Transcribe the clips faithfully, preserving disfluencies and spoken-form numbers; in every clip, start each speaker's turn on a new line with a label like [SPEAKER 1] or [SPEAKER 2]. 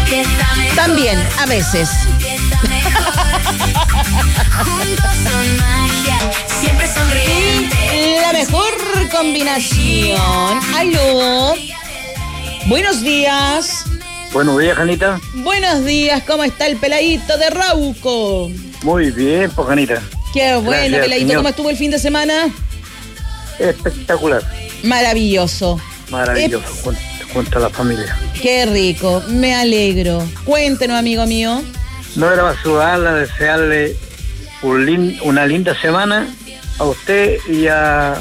[SPEAKER 1] También, a veces. La mejor combinación. Aló. Buenos días.
[SPEAKER 2] Buenos días, Janita.
[SPEAKER 1] Buenos días, ¿cómo está el peladito de Rauco?
[SPEAKER 2] Muy bien, pues, Janita.
[SPEAKER 1] Qué bueno,
[SPEAKER 2] Gracias,
[SPEAKER 1] peladito.
[SPEAKER 2] señor.
[SPEAKER 1] ¿Cómo estuvo el fin de semana?
[SPEAKER 2] Espectacular.
[SPEAKER 1] Maravilloso.
[SPEAKER 2] Maravilloso,
[SPEAKER 1] Eh,
[SPEAKER 2] junto, junto a la familia.
[SPEAKER 1] Qué rico, me alegro. Cuéntenos, amigo mío.
[SPEAKER 2] No era para saludarla, desearle un lin- una linda semana a usted y a...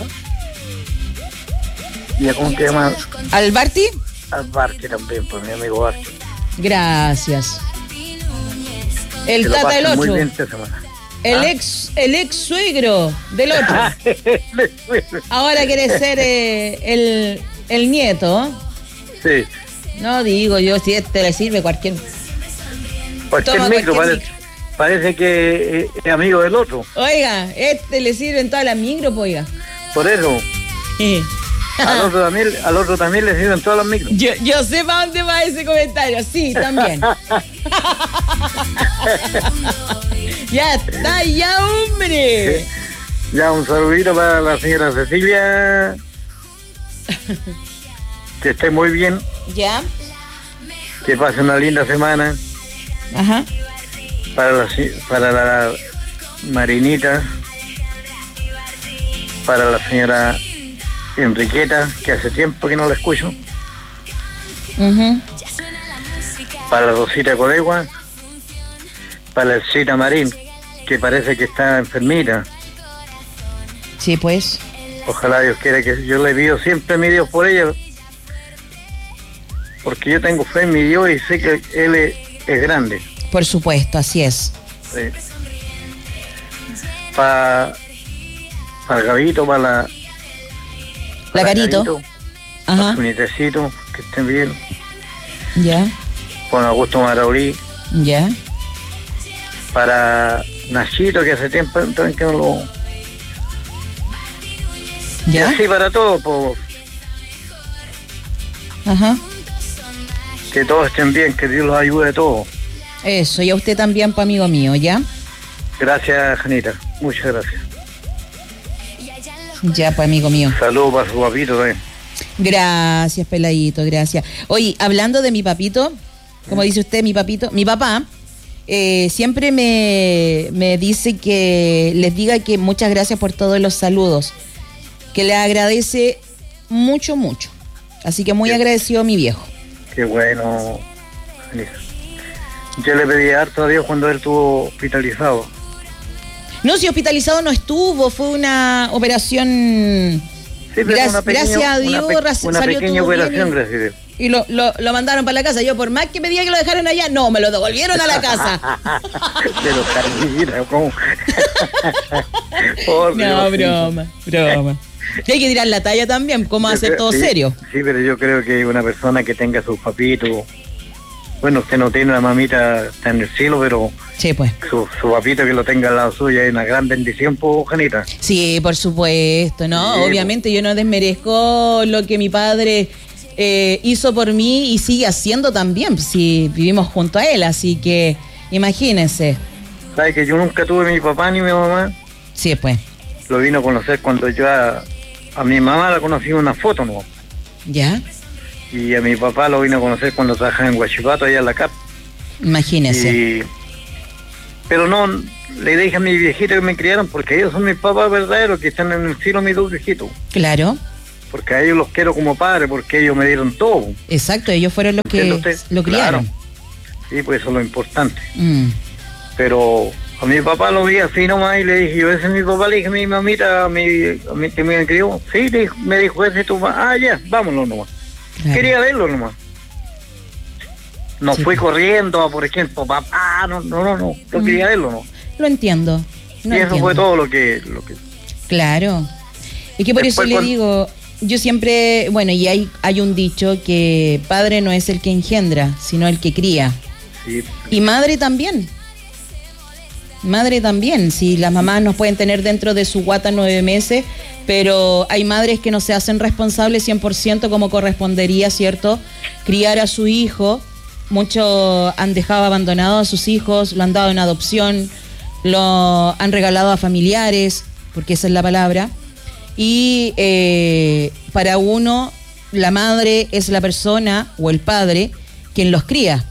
[SPEAKER 2] y a ¿cómo se llama?
[SPEAKER 1] ¿Al Barty?
[SPEAKER 2] A Barty también, pues mi amigo Barty.
[SPEAKER 1] Gracias. El
[SPEAKER 2] Que lo
[SPEAKER 1] tata del
[SPEAKER 2] pasen muy
[SPEAKER 1] otro.
[SPEAKER 2] bien esta semana.
[SPEAKER 1] El
[SPEAKER 2] ¿Ah?
[SPEAKER 1] ex, el ex suegro del otro. Ahora quiere ser eh, el, el nieto.
[SPEAKER 2] Sí.
[SPEAKER 1] No digo yo, si este le sirve cualquier.
[SPEAKER 2] Cualquier
[SPEAKER 1] Toma
[SPEAKER 2] micro,
[SPEAKER 1] cualquier
[SPEAKER 2] parece, parece que eh, es amigo del otro.
[SPEAKER 1] Oiga, este le sirve en todas las micros, pues, oiga.
[SPEAKER 2] Por eso, al otro también, al otro también le sirven todas las micros.
[SPEAKER 1] Yo, yo sé para dónde va ese comentario, sí, también. Ya está, ya, hombre.
[SPEAKER 2] Ya, un saludito para la señora Cecilia. Que esté muy bien,
[SPEAKER 1] Ya,
[SPEAKER 2] que pase una linda semana.
[SPEAKER 1] ajá.
[SPEAKER 2] Para la, se- para la Marinita, para la señora Enriqueta, que hace tiempo que no la escucho,
[SPEAKER 1] Ujú.
[SPEAKER 2] para la Rosita Codegua, para la Cita Marín, que parece que está enfermita.
[SPEAKER 1] Sí, pues.
[SPEAKER 2] Ojalá Dios quiera que yo le pido siempre mi Dios por ella, porque yo tengo fe en mi Dios y sé que Él es, es grande.
[SPEAKER 1] Por supuesto, así es.
[SPEAKER 2] Sí. Para para Gabito, para la...
[SPEAKER 1] La
[SPEAKER 2] para
[SPEAKER 1] Carito.
[SPEAKER 2] Gabito,
[SPEAKER 1] Ajá.
[SPEAKER 2] para su nietecito, que estén bien.
[SPEAKER 1] Ya,
[SPEAKER 2] Con Augusto Maraulí,
[SPEAKER 1] ya.
[SPEAKER 2] para Nachito, que hace tiempo también que no lo... Y
[SPEAKER 1] Ya.
[SPEAKER 2] así para todos, pues,
[SPEAKER 1] Ajá.
[SPEAKER 2] que todos estén bien, que Dios los ayude a todos.
[SPEAKER 1] Eso, y a usted también, pa' amigo mío, ¿ya?
[SPEAKER 2] Gracias, Janita, muchas gracias.
[SPEAKER 1] Ya, pues, amigo mío.
[SPEAKER 2] Saludos para su papito también.
[SPEAKER 1] Gracias, peladito, gracias. Oye, hablando de mi papito, como dice usted, mi papito, mi papá, eh, siempre me, me dice que les diga que muchas gracias por todos los saludos, que le agradece mucho, mucho. Así que muy
[SPEAKER 2] Bien.
[SPEAKER 1] agradecido a mi viejo.
[SPEAKER 2] Qué bueno, Janita. Yo le pedí harto a Dios cuando él estuvo hospitalizado.
[SPEAKER 1] No, si hospitalizado no estuvo, fue una operación...
[SPEAKER 2] Sí, pero
[SPEAKER 1] Gracias-
[SPEAKER 2] una pequeña,
[SPEAKER 1] gracias a Dios,
[SPEAKER 2] una, pe-
[SPEAKER 1] ras-
[SPEAKER 2] una
[SPEAKER 1] salió
[SPEAKER 2] pequeña
[SPEAKER 1] todo bien
[SPEAKER 2] operación,
[SPEAKER 1] y-
[SPEAKER 2] gracias a Dios.
[SPEAKER 1] Y lo, lo, lo mandaron para la casa. Yo, por más que pedía que lo dejaran allá, no, me lo devolvieron a la casa.
[SPEAKER 2] De los carniceros, ¿cómo? Por
[SPEAKER 1] No,
[SPEAKER 2] Dios.
[SPEAKER 1] broma, broma. Y hay que tirar la talla también, ¿cómo
[SPEAKER 2] Yo
[SPEAKER 1] hacer
[SPEAKER 2] creo-
[SPEAKER 1] todo
[SPEAKER 2] sí,
[SPEAKER 1] serio?
[SPEAKER 2] Sí, pero yo creo que una persona que tenga sus papitos, bueno, usted no tiene una mamita, está en el cielo, pero
[SPEAKER 1] Sí, pues.
[SPEAKER 2] su, su papito que lo tenga al lado suyo es una gran bendición, pues, Janita.
[SPEAKER 1] Sí, por supuesto, ¿no?
[SPEAKER 2] Sí,
[SPEAKER 1] Obviamente yo no desmerezco lo que mi padre eh, hizo por mí y sigue haciendo también, si vivimos junto a él, así que imagínense.
[SPEAKER 2] ¿Sabe que yo nunca tuve mi papá ni mi mamá?
[SPEAKER 1] Sí, pues.
[SPEAKER 2] Lo vino a conocer cuando yo a, a mi mamá la conocí en una foto, ¿no?
[SPEAKER 1] ¿Ya?
[SPEAKER 2] Y a mi papá lo vino a conocer cuando trabajaba en Huachipato, allá en la C A P.
[SPEAKER 1] Imagínense.
[SPEAKER 2] Y, pero no, le dije a mis viejitos que me criaron, porque ellos son mis papás verdaderos, que están en el cielo, mis dos viejitos.
[SPEAKER 1] Claro,
[SPEAKER 2] Porque a ellos los quiero como padres, porque ellos me dieron todo.
[SPEAKER 1] exacto, ellos fueron los que
[SPEAKER 2] ¿Entiende usted?
[SPEAKER 1] lo criaron.
[SPEAKER 2] Claro. Sí, pues eso es lo importante.
[SPEAKER 1] Mm.
[SPEAKER 2] Pero a mi papá lo vi así nomás y le dije, yo ese es mi papá, le dije a mi mamita, a mi, a mi que me crió. Sí, le dijo- me dijo, ese es tu papá. Ah, ya, vámonos nomás.
[SPEAKER 1] Claro.
[SPEAKER 2] Quería verlo nomás. No
[SPEAKER 1] Sí,
[SPEAKER 2] fui
[SPEAKER 1] pues.
[SPEAKER 2] corriendo a, por ejemplo, papá, no, no, no, no, yo
[SPEAKER 1] Mm.
[SPEAKER 2] quería verlo, ¿no?
[SPEAKER 1] Lo entiendo. Lo
[SPEAKER 2] y eso
[SPEAKER 1] entiendo.
[SPEAKER 2] fue todo lo que... Lo que
[SPEAKER 1] Claro. Es que por
[SPEAKER 2] Después
[SPEAKER 1] eso le
[SPEAKER 2] cuando-
[SPEAKER 1] digo, yo siempre, bueno, y hay, hay un dicho que padre no es el que engendra, sino el que cría.
[SPEAKER 2] sí,
[SPEAKER 1] Y madre también. Madre también. Si las mamás nos pueden tener dentro de su guata nueve meses, pero hay madres que no se hacen responsables cien por ciento como correspondería, ¿cierto? Criar a su hijo muchos han dejado abandonado a sus hijos, lo han dado en adopción, lo han regalado a familiares, porque esa es la palabra. Y eh, para uno, la madre es la persona o el padre quien los cría.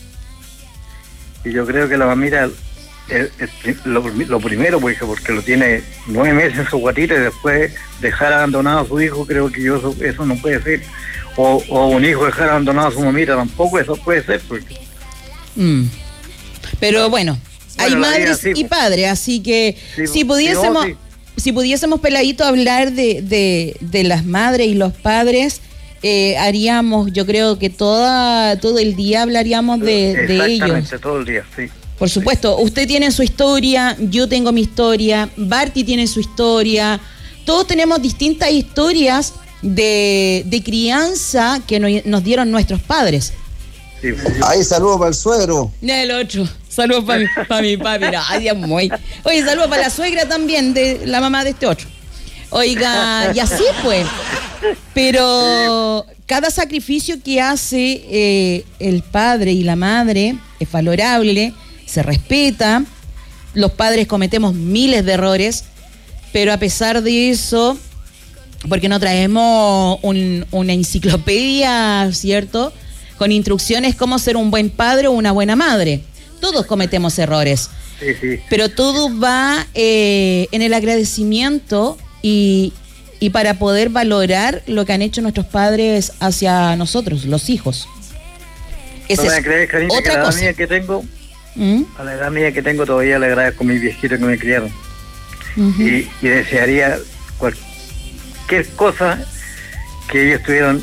[SPEAKER 2] Y yo creo que la mamita es, es lo, lo primero, porque, porque lo tiene nueve meses en su guatita y después dejar abandonado a su hijo, creo que yo eso, eso no puede ser. O, o un hijo dejar abandonado a su mamita, tampoco eso puede ser. Porque...
[SPEAKER 1] Mm. Pero bueno, bueno hay madres
[SPEAKER 2] sí,
[SPEAKER 1] y padres, así que
[SPEAKER 2] sí,
[SPEAKER 1] si pudiésemos...
[SPEAKER 2] sí.
[SPEAKER 1] Si pudiésemos, Peladito, hablar de, de, de las madres y los padres, eh, haríamos, yo creo que toda todo el día hablaríamos de, de ellos.
[SPEAKER 2] Exactamente, todo el día, sí.
[SPEAKER 1] Por supuesto, sí. Usted tiene su historia, yo tengo mi historia, Barty tiene su historia, todos tenemos distintas historias de, de crianza que nos, nos dieron nuestros padres.
[SPEAKER 3] Sí. Ahí, saludos para el suegro.
[SPEAKER 1] El otro. Saludos para mi, pa mi papi. No, ay, Dios mío. Oye, saludos para la suegra también, de la mamá de este otro. Oiga, y así pues. Pero cada sacrificio que hace eh, el padre y la madre es valorable, se respeta. Los padres cometemos miles de errores, pero a pesar de eso, porque no traemos un, una enciclopedia, ¿cierto?, con instrucciones cómo ser un buen padre o una buena madre. Todos cometemos errores,
[SPEAKER 2] sí, sí.
[SPEAKER 1] Pero todo va eh, en el agradecimiento y, y para poder valorar lo que han hecho nuestros padres hacia nosotros, los hijos.
[SPEAKER 2] Esa no me crees, cariño, otra que a la edad mía que tengo, ¿Mm? a la edad mía que tengo todavía le agradezco a mis viejitos que me criaron. Uh-huh. y, y desearía cualquier cosa que ellos tuvieran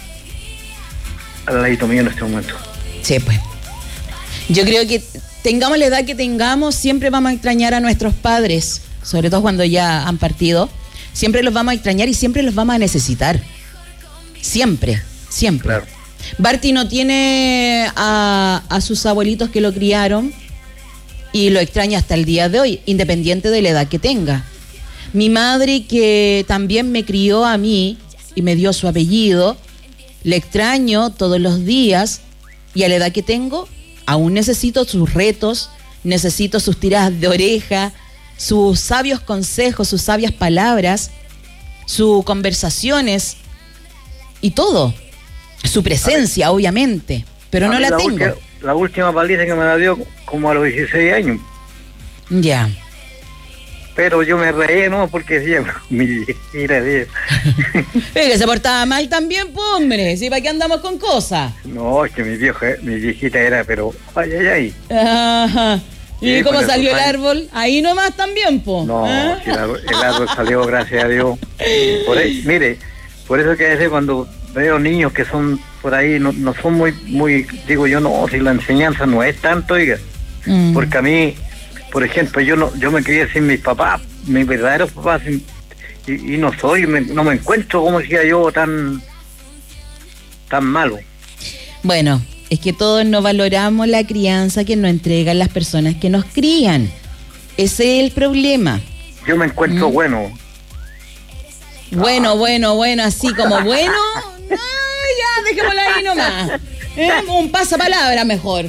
[SPEAKER 2] al ladito mío en este momento.
[SPEAKER 1] Sí, pues. Yo creo que tengamos la edad que tengamos, siempre vamos a extrañar a nuestros padres, sobre todo cuando ya han partido. Siempre los vamos a extrañar y siempre los vamos a necesitar. Siempre, siempre.
[SPEAKER 2] Claro.
[SPEAKER 1] Barty no tiene a, a sus abuelitos que lo criaron y lo extraña hasta el día de hoy, independiente de la edad que tenga. Mi madre, que también me crió a mí y me dio su apellido, le extraño todos los días y a la edad que tengo aún necesito sus retos, necesito sus tiradas de oreja, sus sabios consejos, sus sabias palabras, sus conversaciones y todo. Su presencia, obviamente, pero no la, la tengo.
[SPEAKER 2] Última, la última paliza que me la dio como a los dieciséis años.
[SPEAKER 1] Ya.
[SPEAKER 2] Pero yo me reí, ¿no? Porque decía, mi viejita, Dios.
[SPEAKER 1] Pero que se portaba mal también, pues, hombre. ¿Sí? ¿Para qué andamos con cosas?
[SPEAKER 2] No, es que mi vieja, mi viejita era, pero ay, ay, ay.
[SPEAKER 1] Ajá. ¿Y sí, cómo salió el
[SPEAKER 2] años.
[SPEAKER 1] árbol? Ahí nomás también, pues.
[SPEAKER 2] No,
[SPEAKER 1] ¿eh?
[SPEAKER 2] si el, árbol, el árbol salió, gracias a Dios. Por ahí, mire, por eso que a veces cuando veo niños que son por ahí, no, no son muy, muy, digo yo, no, si la enseñanza no es tanto, oiga. Mm. Porque a mí... Por ejemplo, yo no yo me crié sin mis papás, mis verdaderos papás, sin, y, y no soy, me, no me encuentro, como decía yo, tan tan malo.
[SPEAKER 1] Bueno, es que todos no valoramos la crianza que nos entregan las personas que nos crían. Ese es el problema.
[SPEAKER 2] Yo me encuentro ¿Mm? bueno.
[SPEAKER 1] Bueno, ah. bueno, bueno, así como bueno, no, ya, dejémoslo ahí nomás. ¿Eh? Un pasapalabra mejor.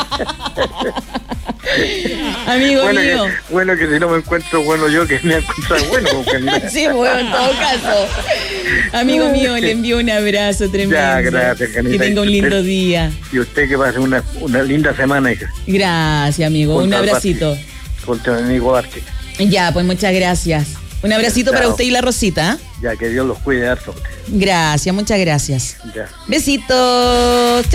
[SPEAKER 1] Amigo
[SPEAKER 2] bueno
[SPEAKER 1] mío.
[SPEAKER 2] Que, bueno, que si no me encuentro bueno yo, que me encuentro bueno.
[SPEAKER 1] Sí, bueno, en todo caso. Amigo mío, le envío un abrazo tremendo.
[SPEAKER 2] Ya, gracias, Canita.
[SPEAKER 1] Que tenga un lindo
[SPEAKER 2] usted,
[SPEAKER 1] día.
[SPEAKER 2] Y usted que pase una, una linda semana, hija.
[SPEAKER 1] Gracias, amigo. Con un abracito.
[SPEAKER 2] Con tu amigo Archie.
[SPEAKER 1] Ya, pues muchas gracias. Un abracito para usted y la Rosita.
[SPEAKER 2] Ya, que Dios los cuide harto.
[SPEAKER 1] Gracias, muchas gracias.
[SPEAKER 2] Ya.
[SPEAKER 1] Besitos. Chao.